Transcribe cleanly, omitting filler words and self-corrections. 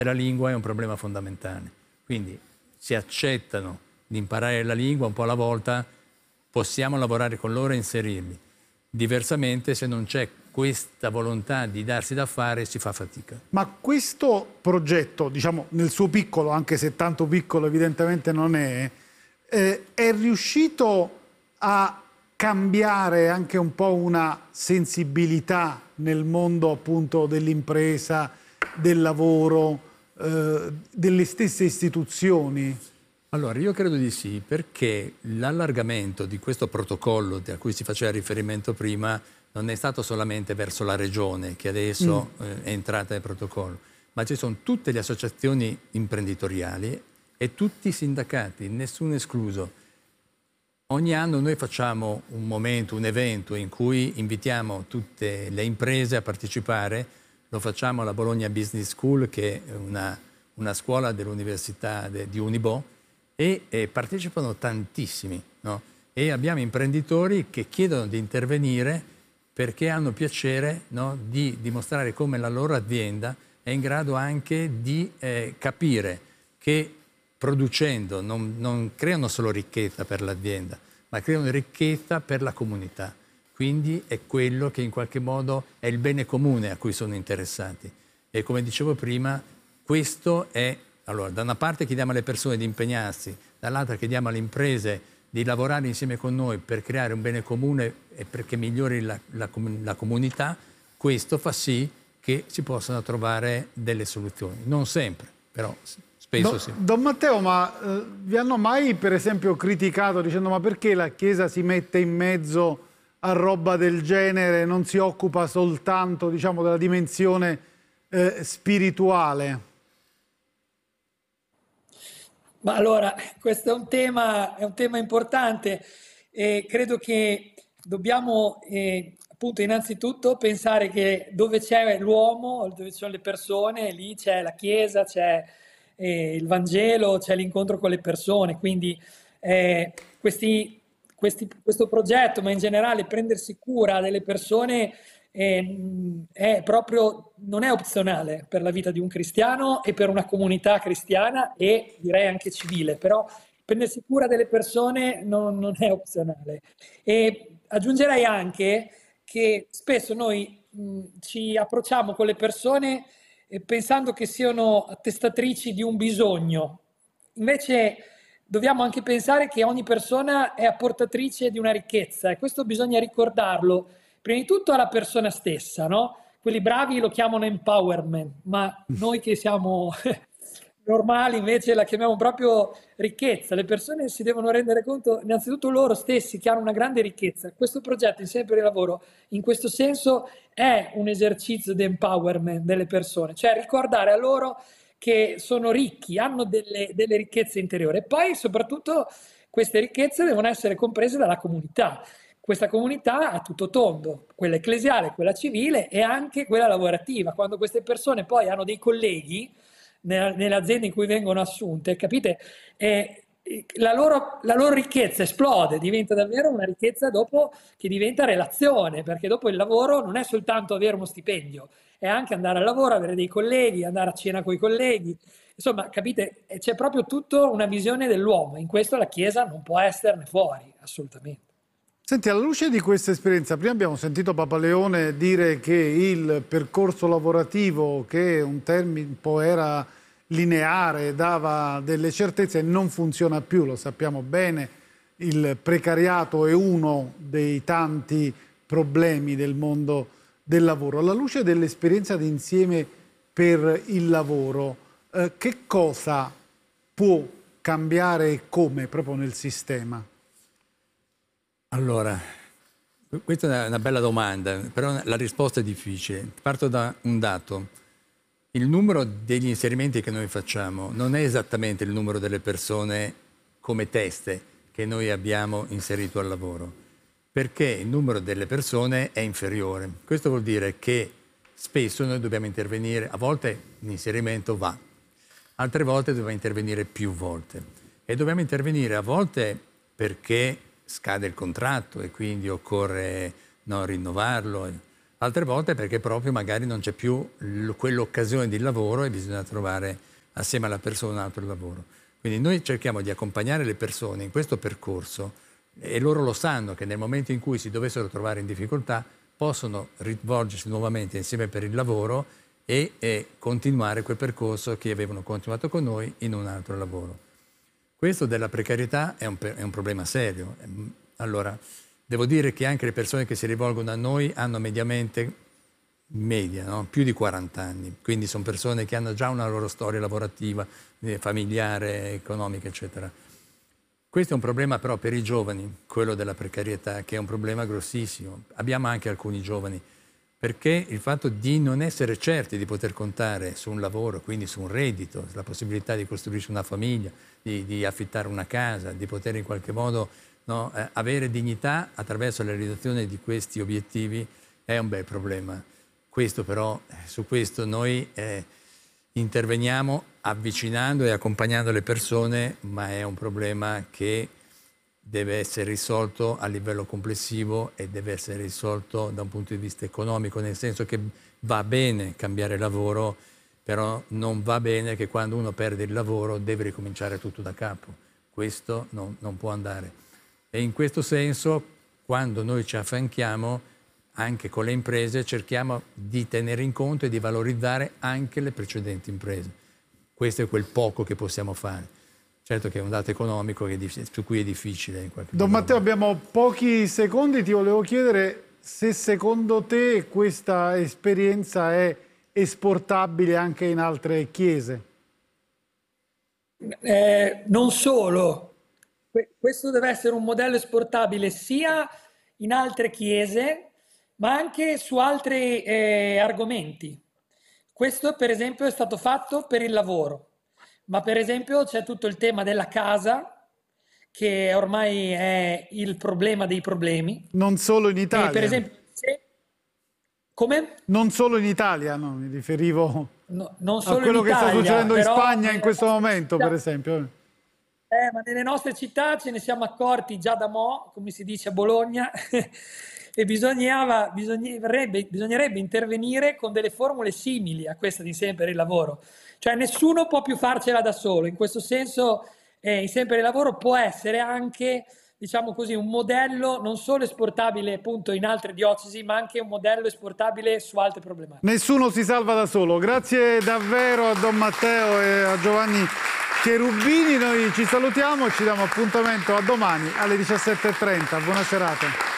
la lingua è un problema fondamentale. Quindi si accettano di imparare la lingua un po' alla volta, possiamo lavorare con loro e inserirli. Diversamente, se non c'è questa volontà di darsi da fare, si fa fatica. Ma questo progetto, diciamo nel suo piccolo, anche se tanto piccolo evidentemente non è riuscito a cambiare anche un po' una sensibilità nel mondo appunto dell'impresa, del lavoro, delle stesse istituzioni? Allora, io credo di sì, perché l'allargamento di questo protocollo a cui si faceva riferimento prima non è stato solamente verso la regione, che adesso è entrata nel protocollo, ma ci sono tutte le associazioni imprenditoriali e tutti i sindacati, nessuno escluso. Ogni anno noi facciamo un momento, un evento in cui invitiamo tutte le imprese a partecipare. Lo facciamo alla Bologna Business School, che è una scuola dell'Università di Unibo, e partecipano tantissimi, no? E abbiamo imprenditori che chiedono di intervenire perché hanno piacere, no, di dimostrare come la loro azienda è in grado anche di capire che producendo non creano solo ricchezza per l'azienda, ma creano ricchezza per la comunità. Quindi è quello che in qualche modo è il bene comune a cui sono interessati. E come dicevo prima, questo è, allora, da una parte chiediamo alle persone di impegnarsi, dall'altra chiediamo alle imprese di lavorare insieme con noi per creare un bene comune e perché migliori la comunità. Questo fa sì che si possano trovare delle soluzioni. Non sempre, però spesso sì. Don Matteo, ma vi hanno mai per esempio criticato dicendo ma perché la Chiesa si mette in mezzo a roba del genere, non si occupa soltanto, diciamo, della dimensione spirituale? Ma allora, questo è un tema importante e credo che dobbiamo appunto innanzitutto pensare che dove c'è l'uomo, dove ci sono le persone, lì c'è la Chiesa, c'è il Vangelo, c'è l'incontro con le persone, quindi questo progetto, ma in generale prendersi cura delle persone è proprio, non è opzionale per la vita di un cristiano e per una comunità cristiana e direi anche civile, però prendersi cura delle persone non è opzionale. E aggiungerei anche che spesso noi ci approcciamo con le persone pensando che siano attestatrici di un bisogno. Invece dobbiamo anche pensare che ogni persona è apportatrice di una ricchezza e questo bisogna ricordarlo prima di tutto alla persona stessa, no? Quelli bravi lo chiamano empowerment, ma noi che siamo normali invece la chiamiamo proprio ricchezza. Le persone si devono rendere conto innanzitutto loro stessi che hanno una grande ricchezza. Questo progetto Insieme per il Lavoro in questo senso è un esercizio di empowerment delle persone, cioè ricordare a loro che sono ricchi, hanno delle ricchezze interiori e poi soprattutto queste ricchezze devono essere comprese dalla comunità. Questa comunità a tutto tondo, quella ecclesiale, quella civile e anche quella lavorativa. Quando queste persone poi hanno dei colleghi nelle aziende in cui vengono assunte, capite? La loro ricchezza esplode, diventa davvero una ricchezza dopo che diventa relazione, perché dopo il lavoro non è soltanto avere uno stipendio, è anche andare al lavoro, avere dei colleghi, andare a cena con i colleghi. Insomma, capite? C'è proprio tutta una visione dell'uomo. In questo la Chiesa non può esserne fuori, assolutamente. Senti, alla luce di questa esperienza, prima abbiamo sentito Papa Leone dire che il percorso lavorativo, che un termine un po' era lineare, dava delle certezze, non funziona più, lo sappiamo bene, il precariato è uno dei tanti problemi del mondo del lavoro. Alla luce dell'esperienza di Insieme per il Lavoro, che cosa può cambiare e come proprio nel sistema? Allora, questa è una bella domanda, però la risposta è difficile. Parto da un dato. Il numero degli inserimenti che noi facciamo non è esattamente il numero delle persone come teste che noi abbiamo inserito al lavoro, perché il numero delle persone è inferiore. Questo vuol dire che spesso noi dobbiamo intervenire, a volte l'inserimento va, altre volte dobbiamo intervenire più volte. E dobbiamo intervenire a volte perché scade il contratto e quindi occorre rinnovarlo. altre volte perché proprio magari non c'è più quell'occasione di lavoro e bisogna trovare assieme alla persona un altro lavoro. Quindi noi cerchiamo di accompagnare le persone in questo percorso e loro lo sanno che nel momento in cui si dovessero trovare in difficoltà possono rivolgersi nuovamente insieme per il lavoro e continuare quel percorso che avevano continuato con noi in un altro lavoro. Questo della precarietà è un problema serio. Allora, devo dire che anche le persone che si rivolgono a noi hanno mediamente, no? Più di 40 anni, quindi sono persone che hanno già una loro storia lavorativa, familiare, economica, eccetera. Questo è un problema però per i giovani, quello della precarietà, che è un problema grossissimo. Abbiamo anche alcuni giovani, perché il fatto di non essere certi di poter contare su un lavoro, quindi su un reddito, la possibilità di costruirsi una famiglia, di affittare una casa, di poter in qualche modo avere dignità attraverso la realizzazione di questi obiettivi è un bel problema. Questo però, su questo noi interveniamo avvicinando e accompagnando le persone, ma è un problema che deve essere risolto a livello complessivo e deve essere risolto da un punto di vista economico, nel senso che va bene cambiare lavoro, però non va bene che quando uno perde il lavoro deve ricominciare tutto da capo. Questo non può andare. E in questo senso, quando noi ci affianchiamo, anche con le imprese, cerchiamo di tenere in conto e di valorizzare anche le precedenti imprese. Questo è quel poco che possiamo fare. Certo che è un dato economico su cui è difficile. In qualche Don modo. Matteo, abbiamo pochi secondi. Ti volevo chiedere se secondo te questa esperienza è esportabile anche in altre chiese. Non solo. Questo deve essere un modello esportabile sia in altre chiese, ma anche su altri argomenti. Questo per esempio è stato fatto per il lavoro, ma per esempio c'è tutto il tema della casa, che ormai è il problema dei problemi. Non solo in Italia. Per esempio, come? Non solo in Italia, no, mi riferivo non solo a quello in che sta Italia, succedendo in però Spagna in questo momento, città, per esempio. Ma nelle nostre città ce ne siamo accorti già da mo', come si dice a Bologna, e bisognerebbe intervenire con delle formule simili a questa di Insieme per il Lavoro. Cioè nessuno può più farcela da solo. In questo senso Insieme per il Lavoro può essere anche, diciamo così, un modello non solo esportabile appunto in altre diocesi, ma anche un modello esportabile su altre problematiche. Nessuno si salva da solo. Grazie davvero a Don Matteo e a Giovanni Cherubini. Noi ci salutiamo, ci diamo appuntamento a domani alle 17:30. Buona serata.